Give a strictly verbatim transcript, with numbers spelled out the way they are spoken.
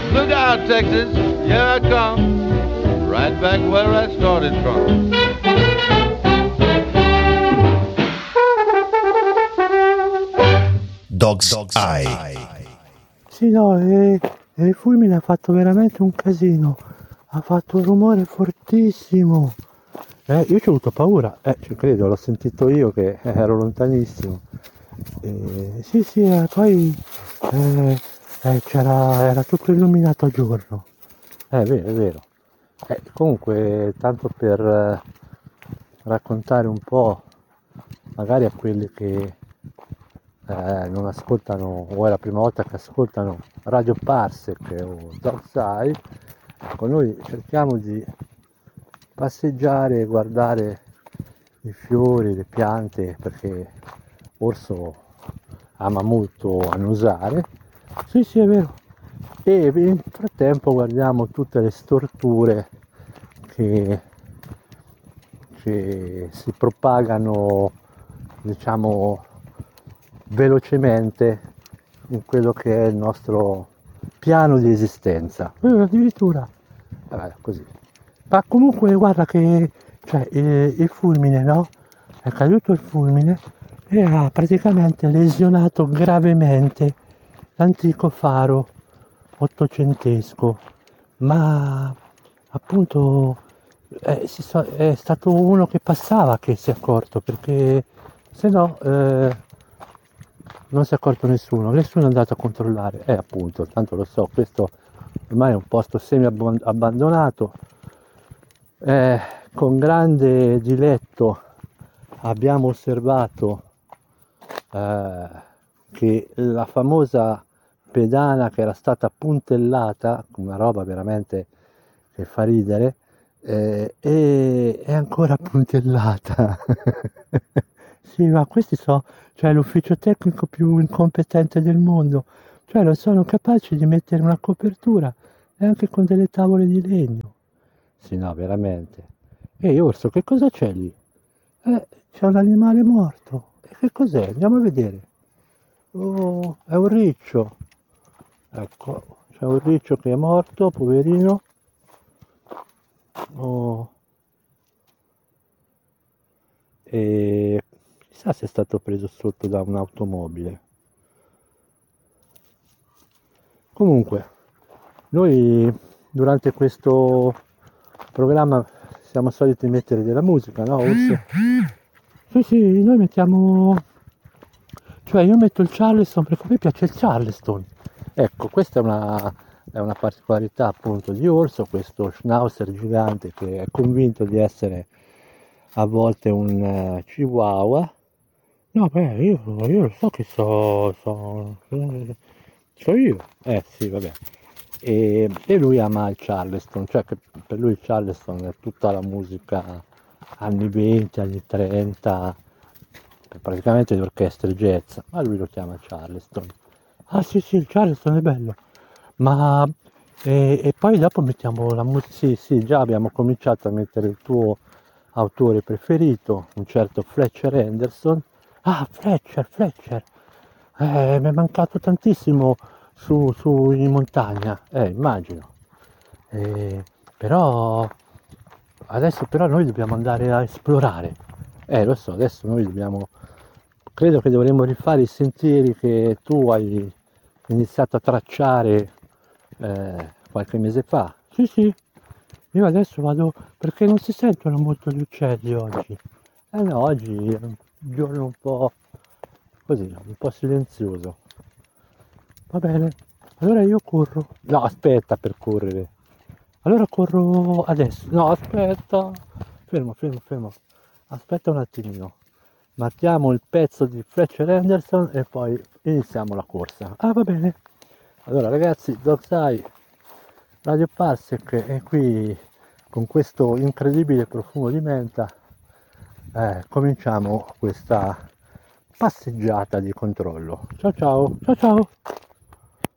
Look out, Texas, here I come, right back where I started from. Dog's, Dog's Eye. Eye. Sì, no, e, e il fulmine ha fatto veramente un casino, ha fatto un rumore fortissimo. Eh, io ci ho avuto paura, eh, ci credo, l'ho sentito io che ero lontanissimo. Eh, sì, sì, eh, poi eh, eh, c'era, era tutto illuminato a giorno. Eh, è vero, è vero. Eh, comunque, tanto per eh, raccontare un po', magari a quelli che eh, non ascoltano, o è la prima volta che ascoltano Radio Parsec o Dog's Eye, ecco, noi cerchiamo di passeggiare e guardare i fiori, le piante, perché Orso ama molto annusare. Sì, sì, è vero. E nel frattempo guardiamo tutte le storture che, che si propagano, diciamo, velocemente in quello che è il nostro piano di esistenza. Eh, addirittura. Vabbè, così. Ma comunque guarda che cioè, il, il fulmine, no? È caduto il fulmine e ha praticamente lesionato gravemente l'antico faro ottocentesco, ma appunto eh, si so- è stato uno che passava che si è accorto, perché se no eh, non si è accorto nessuno, nessuno è andato a controllare. Eh appunto, tanto lo so, questo ormai è un posto semi abbandonato. Eh, con grande diletto abbiamo osservato eh, che la famosa pedana che era stata puntellata, una roba veramente che fa ridere, eh, è, è ancora puntellata. Sì, ma questi sono, cioè, l'ufficio tecnico più incompetente del mondo, cioè non sono capaci di mettere una copertura e anche con delle tavole di legno. Sì, no, veramente. Ehi, Orso, che cosa c'è lì? Eh, c'è un animale morto. E che cos'è? Andiamo a vedere. Oh, è un riccio. Ecco, c'è un riccio che è morto, poverino. Oh, e chissà se è stato preso sotto da un'automobile. Comunque, noi durante questo programma siamo soliti mettere della musica, no? Orso? Sì, sì, noi mettiamo... Cioè io metto il Charleston perché a me piace il Charleston. Ecco, questa è una, è una particolarità appunto di Orso, questo schnauzer gigante che è convinto di essere a volte un uh, chihuahua. No, beh, io, io lo so che so, so, so io. Eh sì, vabbè. E, e lui ama il Charleston, cioè che per lui il Charleston è tutta la musica anni venti, anni trenta, praticamente di orchestre jazz, ma lui lo chiama Charleston. Ah sì sì, il Charleston è bello, ma e, e poi dopo mettiamo la musica, sì sì, già abbiamo cominciato a mettere il tuo autore preferito, un certo Fletcher Henderson. Ah, Fletcher, Fletcher, eh, mi è mancato tantissimo su, su in montagna, eh, immagino. Eh, però adesso però noi dobbiamo andare a esplorare. Eh, lo so, adesso noi dobbiamo, credo che dovremmo rifare i sentieri che tu hai iniziato a tracciare eh, qualche mese fa. Sì, sì, io adesso vado perché non si sentono molto gli uccelli oggi. Eh no, oggi è un giorno un po' così, un po' silenzioso. Va bene, allora io corro. No, aspetta per correre. Allora corro adesso. No, aspetta. Fermo, fermo, fermo. Aspetta un attimino. Mettiamo il pezzo di Fletcher Henderson e poi iniziamo la corsa. Ah, va bene. Allora ragazzi, Dog's Eye, Radio Parsec è qui con questo incredibile profumo di menta. Eh, cominciamo questa passeggiata di controllo. Ciao ciao, ciao ciao.